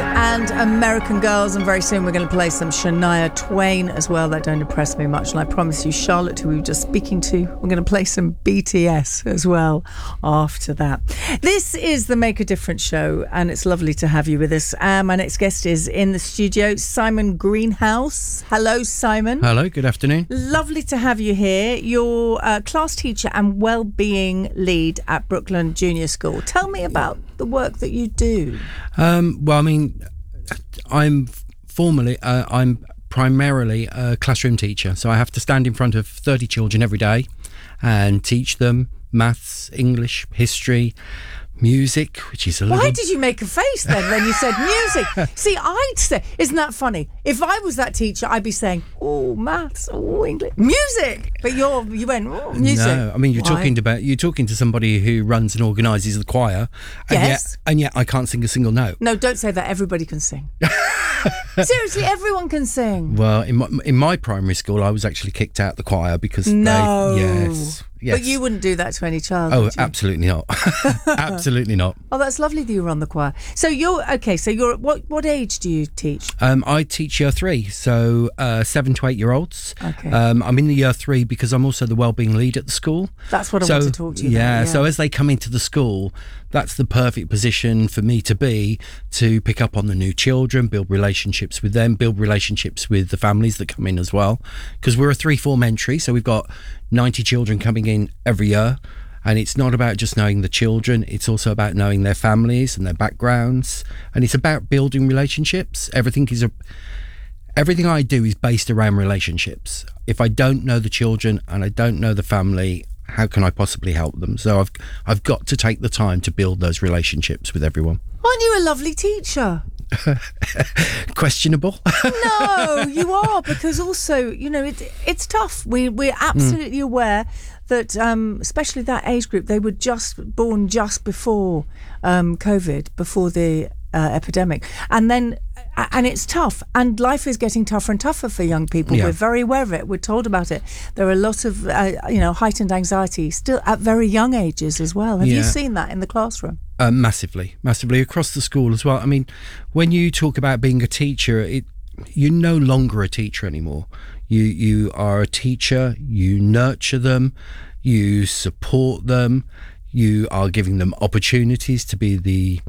and American Girls, and very soon we're going to play some Shania Twain as well. That don't impress me much, and I promise you Charlotte, who we were just speaking to, we're going to play some BTS as well after that. This is the Make a Difference show, and it's lovely to have you with us. My next guest is in the studio, Simon Greenhouse. Hello, Simon. Hello, good afternoon. Lovely to have you here. You're a class teacher and wellbeing lead at Brookland Junior School. Tell me about the work that you do. Well, I mean, I'm primarily a classroom teacher, so I have to stand in front of 30 children every day and teach them maths, English, history, music, which is a little... Why did you make a face then when you said music? See, I'd say, isn't that funny? If I was that teacher, I'd be saying, oh, maths, oh, English, music. But you went, oh, music. No, I mean, you're talking to somebody who runs and organises the choir. And yes. Yet I can't sing a single note. No, don't say that. Everybody can sing. Seriously, everyone can sing. Well, in my primary school, I was actually kicked out the choir because Yes. But you wouldn't do that to any child, Oh, would you? absolutely not. Absolutely not. Oh, that's lovely that you were on the choir. So you're what age do you teach? I teach year 3, so 7 to 8 year olds. Okay. I'm in the year 3 because I'm also the wellbeing lead at the school. That's what I want to talk to you about. So as they come into the school, that's the perfect position for me to be, to pick up on the new children, build relationships with them, build relationships with the families that come in as well. Because we're a 3-form entry, so we've got 90 children coming in every year. And it's not about just knowing the children, it's also about knowing their families and their backgrounds. And it's about building relationships. Everything I do is based around relationships. If I don't know the children and I don't know the family, how can I possibly help them? So I've got to take the time to build those relationships with everyone. Aren't you a lovely teacher? Questionable. No, you are, because also, it's tough. We're absolutely aware that, especially that age group, they were just born just before COVID, before the epidemic, and it's tough, and life is getting tougher and tougher for young people. Yeah. We're very aware of it. We're told about it. There are a lot of heightened anxiety still at very young ages as well. Have you seen that in the classroom? Massively across the school as well. I mean, when you talk about being a teacher, you're no longer a teacher anymore. You are a teacher. You nurture them, you support them, you are giving them opportunities to be the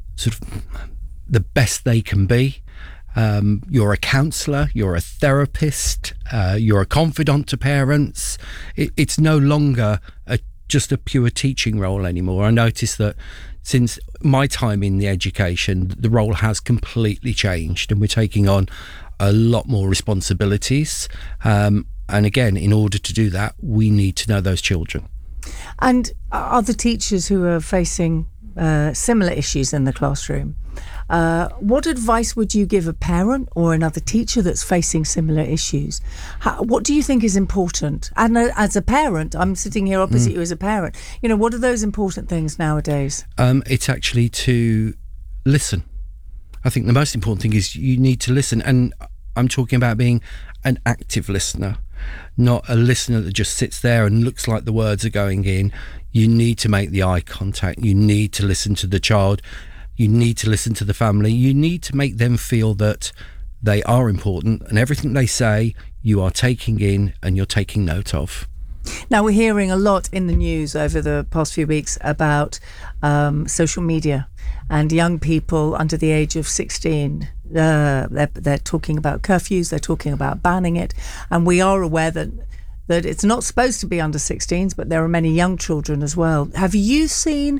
best they can be. You're a counsellor, you're a therapist, you're a confidant to parents. It's no longer just a pure teaching role anymore. I noticed that since my time in the education, the role has completely changed, and we're taking on a lot more responsibilities. And again, in order to do that, we need to know those children. And other teachers who are facing similar issues in the classroom, what advice would you give a parent or another teacher that's facing similar issues? What do you think is important? And as a parent, I'm sitting here opposite you as a parent. What are those important things nowadays? It's actually to listen. I think the most important thing is you need to listen. And I'm talking about being an active listener, not a listener that just sits there and looks like the words are going in. You need to make the eye contact. You need to listen to the child. You need to listen to the family. You need to make them feel that they are important, and everything they say you are taking in and you're taking note of. Now, we're hearing a lot in the news over the past few weeks about social media and young people under the age of 16. They're talking about curfews, they're talking about banning it, and we are aware that it's not supposed to be under 16s, but there are many young children as well. Have you seen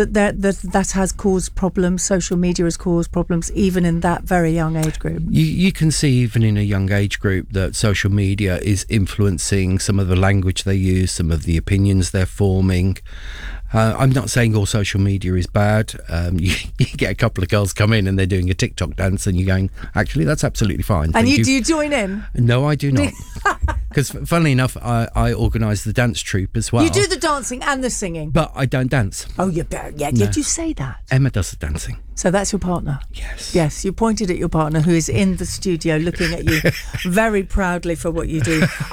that has caused problems? Social media has caused problems even in that very young age group. You can see even in a young age group that social media is influencing some of the language they use, some of the opinions they're forming. I'm not saying all social media is bad. You get a couple of girls come in and they're doing a TikTok dance and you're going, actually, that's absolutely fine. And do you join in? No, I do not. Because funnily enough, I organise the dance troupe as well. You do the dancing and the singing? But I don't dance. Oh, you better. Yeah, no. Did you say that? Emma does the dancing. So that's your partner? Yes. Yes, you pointed at your partner who is in the studio looking at you very proudly for what you do.